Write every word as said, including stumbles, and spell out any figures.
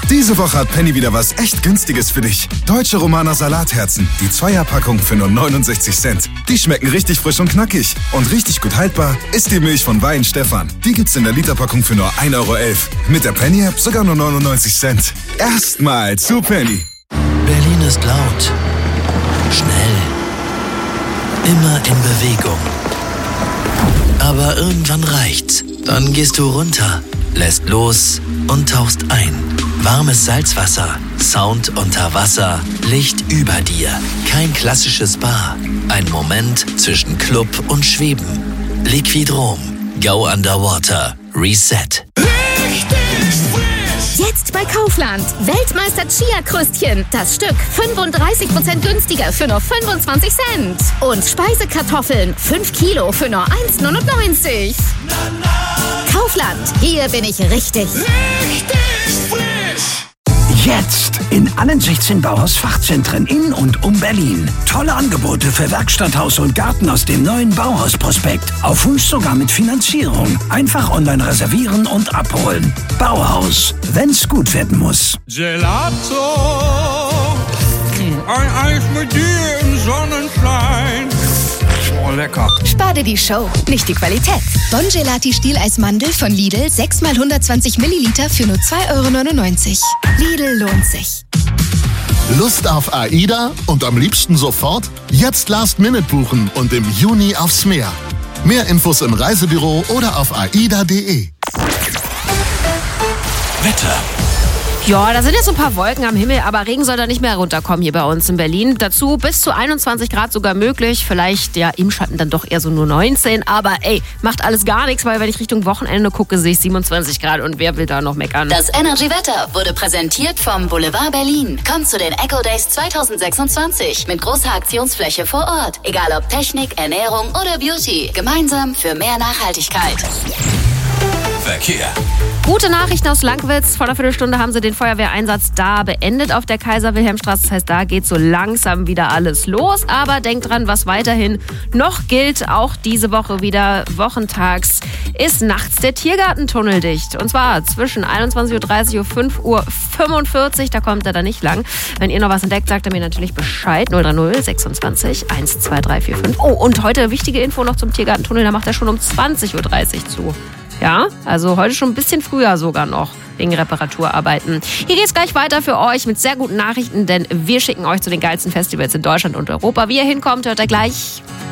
Diese Woche hat Penny wieder was echt Günstiges für dich. Deutsche Romaner Salatherzen, die Zweierpackung für nur neunundsechzig Cent. Die schmecken richtig frisch und knackig. Und richtig gut haltbar ist die Milch von Wein Stefan. Die gibt's in der Literpackung für nur ein Euro elf. Mit der Penny-App sogar nur neunundneunzig Cent. Erstmal zu Penny. Berlin ist laut, schnell, immer in Bewegung. Aber irgendwann reicht's. Dann gehst du runter, lässt los und tauchst ein. Warmes Salzwasser, Sound unter Wasser, Licht über dir. Kein klassisches Spa. Ein Moment zwischen Club und Schweben. Liquidrom. Go Underwater. Reset. Jetzt bei Kaufland. Weltmeister Chia-Krüstchen. Das Stück fünfunddreißig Prozent günstiger für nur fünfundzwanzig Cent. Und Speisekartoffeln. fünf Kilo für nur eins neunundneunzig. Kaufland. Hier bin ich richtig. Richtig frisch. Jetzt in allen sechzehn Bauhaus-Fachzentren in und um Berlin. Tolle Angebote für Werkstatt, Haus und Garten aus dem neuen Bauhaus-Prospekt. Auf Wunsch sogar mit Finanzierung. Einfach online reservieren und abholen. Bauhaus, wenn's gut werden muss. Gelato, ein Eis mit dir im Sonnenschein. Oh, lecker. Spar dir die Show, nicht die Qualität. Bon Gelati Stieleismandel von Lidl, sechs mal hundertzwanzig Milliliter für nur zwei Euro neunundneunzig. Lidl lohnt sich. Lust auf AIDA und am liebsten sofort? Jetzt Last Minute buchen und im Juni aufs Meer. Mehr Infos im Reisebüro oder auf aida punkt de. Wetter. Ja, da sind jetzt so ein paar Wolken am Himmel, aber Regen soll da nicht mehr runterkommen hier bei uns in Berlin. Dazu bis zu einundzwanzig Grad sogar möglich. Vielleicht ja im Schatten dann doch eher so nur neunzehn. Aber ey, macht alles gar nichts, weil wenn ich Richtung Wochenende gucke, sehe ich siebenundzwanzig Grad. Und wer will da noch meckern? Das Energy Wetter wurde präsentiert vom Boulevard Berlin. Kommt zu den Eco Days zwanzig sechsundzwanzig mit großer Aktionsfläche vor Ort. Egal ob Technik, Ernährung oder Beauty. Gemeinsam für mehr Nachhaltigkeit. Verkehr. Gute Nachrichten aus Lankwitz. Vor einer Viertelstunde haben sie den Feuerwehreinsatz da beendet auf der Kaiser-Wilhelm-Straße. Das heißt, da geht so langsam wieder alles los. Aber denkt dran, was weiterhin noch gilt, auch diese Woche wieder wochentags, ist nachts der Tiergartentunnel dicht. Und zwar zwischen einundzwanzig Uhr dreißig und fünf Uhr fünfundvierzig. Da kommt er dann nicht lang. Wenn ihr noch was entdeckt, sagt er mir natürlich Bescheid. null drei null sechsundzwanzig eins zwei drei vier fünf. Oh, und heute wichtige Info noch zum Tiergartentunnel. Da macht er schon um zwanzig Uhr dreißig zu. Ja, also heute schon ein bisschen früher sogar noch, wegen Reparaturarbeiten. Hier geht's gleich weiter für euch mit sehr guten Nachrichten, denn wir schicken euch zu den geilsten Festivals in Deutschland und Europa. Wie ihr hinkommt, hört ihr gleich.